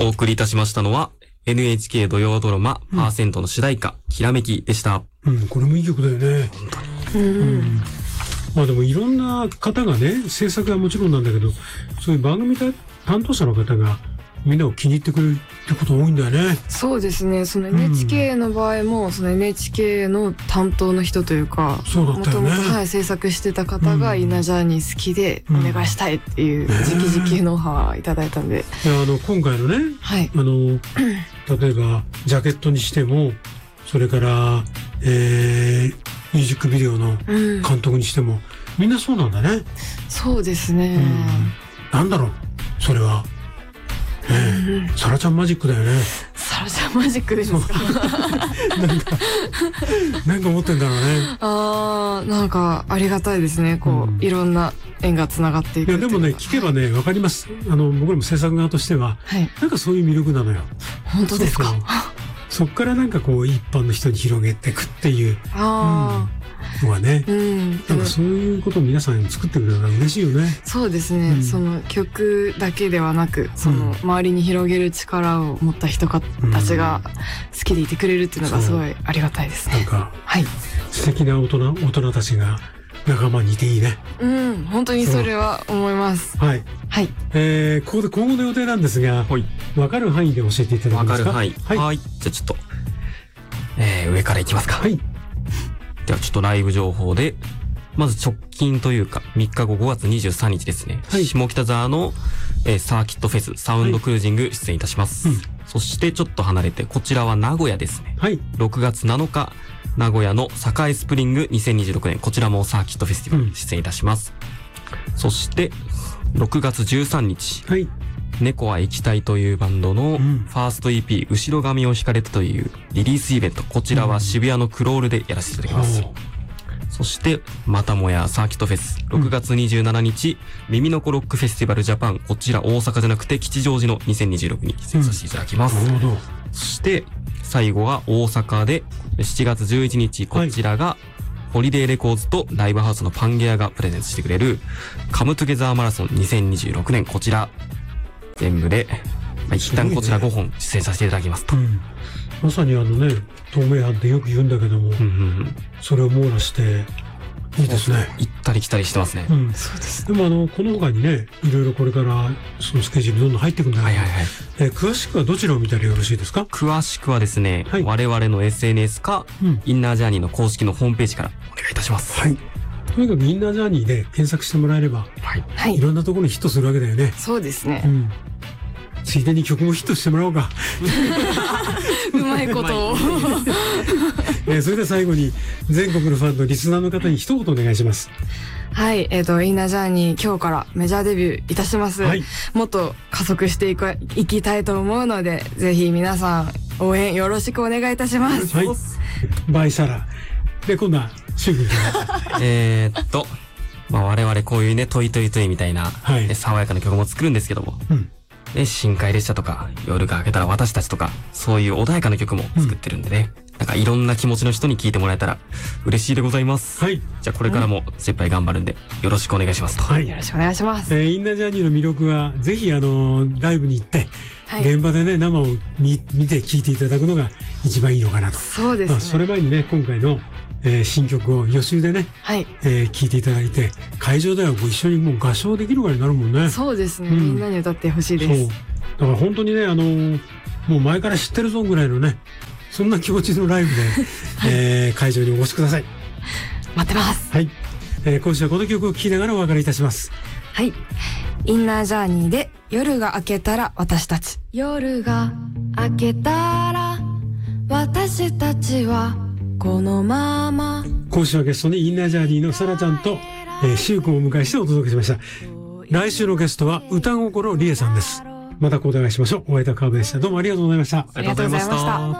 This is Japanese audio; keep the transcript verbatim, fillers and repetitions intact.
お送りいたしましたのは エヌエイチケー 土曜ドラマ、うん、パーセントの主題歌きらめきでした。 うん、これもいい曲だよね。本当に。うん。まあでもいろんな方がね、制作はもちろんなんだけど、そういう番組担当者の方がみんなを気に入ってくれるってこと多いんだよね。 そうですね。その エヌエイチケー の場合も、うん、その エヌエイチケー の担当の人というか、 そうだったよね。 もともとはい制作してた方がインナージャーニー好きでお願いしたいっていう直々のオファーいただいたんで。 いやあの今回のね、はい、あの例えばジャケットにしても、それから、えー、ミュージックビデオの監督にしても、うん、みんなそうなんだね。 そうですね。うん、 なんだろうそれは。ね、サラちゃんマジックだよね。 サラちゃんマジックですか。 なんかなんか思ってんだろうね。 ああ、なんかありがたいですね。こう、うん、いろんな縁がつながっていく。 いやでもね、聞けばねわかります。あの僕らも制作側としては、はい、なんかそういう魅力なのよ。 本当ですか。 そうそう、そっからなんかこう一般の人に広げていくっていう。ああ。うんのはね、うん、なんかそういうことを皆さん作ってくれたら嬉しいよね。 そうですね、うん、その曲だけではなく、その周りに広げる力を持った人たちが好きでいてくれるっていうのがすごいありがたいですね。 なんか、はい、素敵な大人、大人たちが仲間にいていいね。 うん、本当にそれは思います。 はい。はい。えー、ここで今後の予定なんですが、はい、分かる範囲で教えていただけますか。 分かる範囲。はい。はい、じゃあちょっと、えー、上からいきますか。はい。ではちょっとライブ情報で、まず直近というかみっかごごがつにじゅうさんにちですね、はい、下北沢の、えー、サーキットフェスサウンドクルージング出演いたします、はい、うん、そしてちょっと離れてこちらは名古屋ですね、はい、ろくがつなのか名古屋の栄スプリングにせんにじゅうろくねん、こちらもサーキットフェスティバル出演いたします、うん、そしてろくがつじゅうさんにち、はい、猫は液体というバンドのファースト イーピー、うん、後ろ髪を引かれてというリリースイベント、こちらは渋谷のクロールでやらせていただきます、うん、そしてまたもやサーキットフェスろくがつにじゅうしちにち、うん、耳のこロックフェスティバルジャパン、こちら大阪じゃなくて吉祥寺のにせんにじゅうろくに出演させていただきます、うん、なるほど。そして最後は大阪でしちがつじゅういちにち、こちらが、はい、ホリデーレコーズとライブハウスのパンゲアがプレゼントしてくれるカムトゥゲザーマラソンにせんにじゅうろくねん、こちら全部で、まあ、一旦こちらごほん出演させていただきますと、うん、 まさにあのね透明版ってよく言うんだけども、うんうんうん、それを網羅していいですね。 行ったり来たりしてますね、 うん、そうです。でもあのこの他にねいろいろこれからそのスケジュールどんどん入ってくるんだけど、はいはいはい、えー、詳しくはどちらを見たらよろしいですか。 詳しくはですね、はい、我々の エスエヌエス か、うん、インナージャーニーの公式のホームページからお願いいたします。はい、 とにかくインナージャーニーで検索してもらえれば、はい、いろんなところにヒットするわけだよね。 そうですね、 うん、ついでに曲もヒットしてもらおうか。 うまいことを。 えー、それでは最後に全国のファンとリスナーの方に一言お願いします。 はい、えっとインナージャーニー今日からメジャーデビューいたします、はい、もっと加速していくいきたいと思うので、ぜひ皆さん応援よろしくお願いいたします。はい、 バイサラで今度はシュグえーっとまあ我々こういうねトイトイトイみたいな、はい、爽やかな曲も作るんですけども、うん、で深海列車とか夜が明けたら私たちとかそういう穏やかな曲も作ってるんでね、うん、なんかいろんな気持ちの人に聴いてもらえたら嬉しいでございます。はい。じゃあこれからも精一杯頑張るんでよろしくお願いしますと。 はい。よろしくお願いします。 えー、インナージャーニーの魅力はぜひあのー、ライブに行って、はい、現場でね生を見見て聴いていただくのが一番いいのかなと。 そうですね。まあ、 それ前にね今回のえー、新曲を予習でね、はい、えー、聴いていただいて会場ではご一緒にもう合唱できるぐらいになるもんね。 そうですね、うん、みんなに歌ってほしいです。 そうだから本当にねあのー、もう前から知ってるぞぐらいのねそんな気持ちのライブで、はい、えー、会場にお越しください。 待ってます。 はい、えー、今週はこの曲を聴きながらお別れいたします。 はい、インナージャーニーで夜が明けたら私たち。夜が明けたら私たちはこのまま。 今週はゲストにインナージャーニーのサラちゃんと、えー、シュウ君をお迎えしてお届けしました。来週のゲストは歌心理恵さんです。またお願いしましょう。お会いいた川辺でした。どうもありがとうございました。 ありがとうございました。